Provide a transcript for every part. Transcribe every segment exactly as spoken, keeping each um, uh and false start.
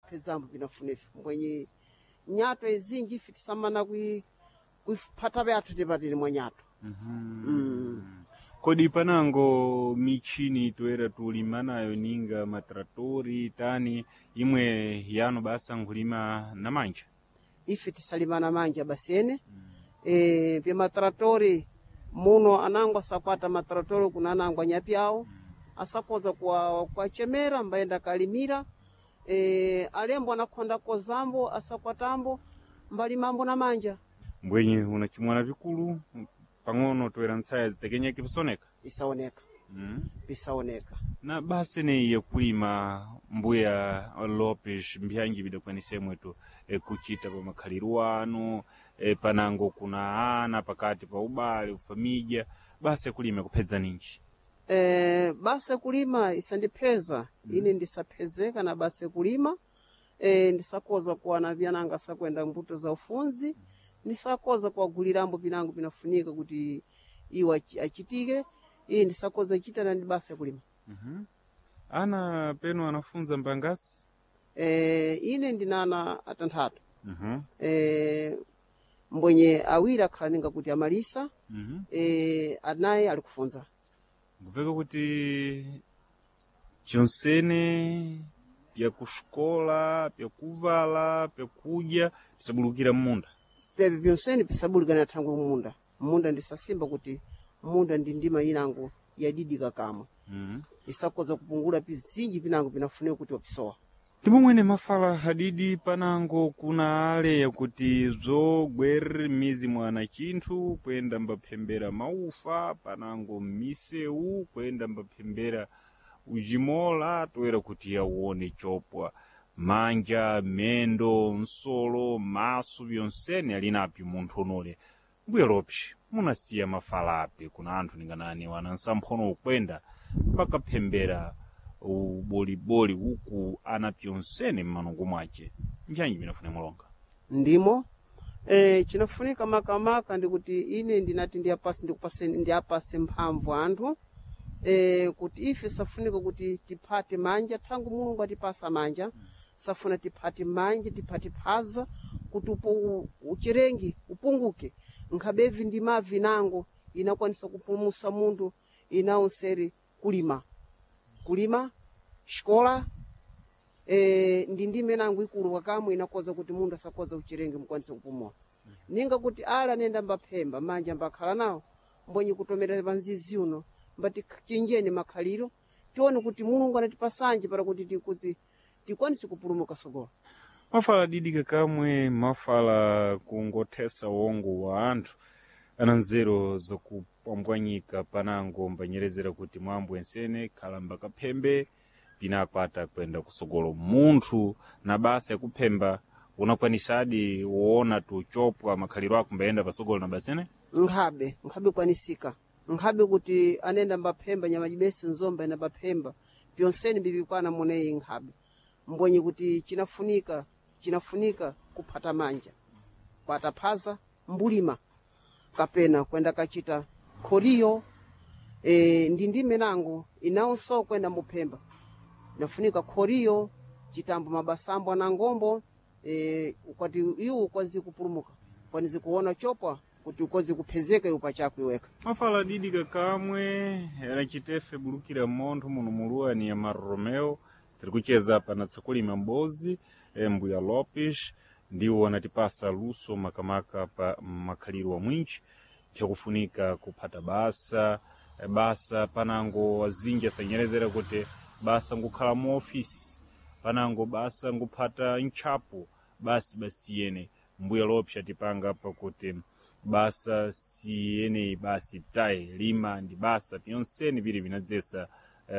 pezambo pinafunefu mbwenye nyato ezinji ife tisamana kui kuipata vyathu tipatili mwa nyato. Mm-hmm. Mm. Kodi panango michini toera tulima nayo ninga matratori tani imwe yano basa nkulima na manja? Ife tisalima na manja basene. Mm. E, pia matratori muno anangwa sakwata matratori kuna anangwa nyapyao. Mm. Asakoza kwa, kwa chemera mbaenda kalimira. E, alembo anakonda kwa zambo asakwatambo mbali mambo na manja. Mbwenye unachimwana vikulu pangono toera nsaya zitekenya kipisoneka? Isaoneka. Mm. Bisaoneka. Na basi ne ya kulima Mbuya Lopes mbyangi bida kwa nisemwetu e, kuchita pa makhaliruano e, panango kuna ana pakati pa ubale ufamija basi kulima kupeza ninji? E, basi kulima isandipeza. Mm. Ine ndisapezeka na basi kulima e, ndisakoza kuwa na vyananga sakwenda mbuto za ufunzi. Mm. Ndisakoza kwa gulirambo binangu binafunika kuti iwa achitike. Iyi ndisakoza chita na ndibasa kulima. Mhm. Ana peno anafunza mbangasi? Eh, ine ndinana atantatu. Mhm. Eh, mbwenye awira khaninga kuti amalisa. Mhm. Eh, anaye alikufunza. Nguveka kuti chonsene pya kushkola, pya kuvala, pya kudya pisabulukira munda. Pepe pyonsene pisabulukana tangu munda. Munda ndisasimba kuti munda ndi ndima inango yadidika kamwe. Mhm. Isakoza kupungula pizinji pinango pinafunika kuti wapisowa. Timumwene mafala hadidi panango kuna ale ya kuti zo gweri mizi mwana chinthu kwenda mbapembera maufa panango miseu kwenda mbapembera ujimola toera kuti yauone chopwa manja mendo nsolo masu byonsene alinapi munthu onole. Mbuya Lopes munasiya mafala ape kuna anthu ninganani wanansamphono ukwenda pakapembera uboliboli uku ana pyonsene mmanungu mwache njanji binafune mulonga? Ndimo eh chinafunika makamaka ndikuti ine ndinati ndiyapasi ndikupase ndiyapase mphamvu anthu eh kuti ife safunika kuti tipate manja tangu Mulungu atipasa manja. Mm. Safuna tipate manja tipate phaza kuti upo uchirengi upunguke nkhabevi ndima vinango inakwanisa kupulumusa munthu inaonseri kulima kulima shkola eh ndi ndime nangu ikulu wakamwe inakoza kuti munthu asakoza uchirengi mkwanisa kupumula. Mm. Ninga kuti ala nenda mbapemba manja mbakhala nawo mbonye kutomera panzizi uno mbati chinjeni makhaliro tione kuti Mulungu anatipasanje para kuti tikuzi tikwanise kupulumuka sogolo. Mafala didika kamwe mafala kungothesa wongo wa anthu ananzero zokupambwanyika panango mbanyerezera kuti mwambo ensene khalamba kapembe pinapata kwenda kusogolo munthu na basi ya kupemba unakwanisadi woona tuchopwa makhaliro ako mbayenda pasogolo na basene? Nkhabe nkhabe kwanisika nkhabe kuti anenda mbapemba nyama jibesi nzomba ina mbapemba pyonseni bibikwana muneyi nkhabe mbonye kuti chinafunika chinafunika kupata manja kwata phaza mbulima kapena kwenda kachita khoriyo e, ndi ndime nango inaonso kwenda mupemba inafunika khoriyo chitambo mabasambo na ngombo e, kwati iwo ukwazi kupulumuka kwanizi kuona chopwa kuti ukozi kupezeka yupa chako iweka. Mafala didika kamwe era chitefe bulukira monthu muno muluani ya Marromeo tiri kucheza pana tsakulima mbozi e, Mbuya Lopes ndiwo wanatipasa luso makamaka pa makhaliro wa mwinchi chakufunika kupata basa e, basa panango wazinja sanyerezera kuti basa ngukhala mu ofisi panango basa ngupata nchapo basi basiyene. Mbuya Lopes atipanga pa kuti basa siyene basi tai lima ndi basa pyonseni bili binadzesa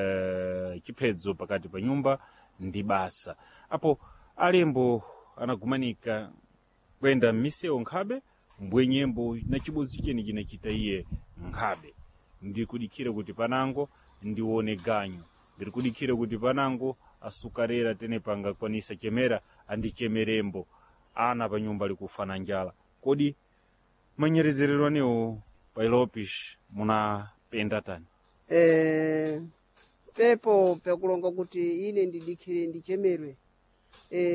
uh, chipedzo pakati pa nyumba ndi basa. Apo alembo anagumanika kwenda miseo nkhabe mbwenyembo na chibozi cheni chinachita iye nkhabe. Ndikudikira kuti panango ndione ganyo, ndikudikira kuti panango asukarera tene panga kwanisa chemera andichemerembo ana pa nyumba likufana njala. Kodi manyerezerero niwo pa Lopes muna penda tani? Eh pepo pekulonga kuti ine ndidikire ndichemerwe. Eh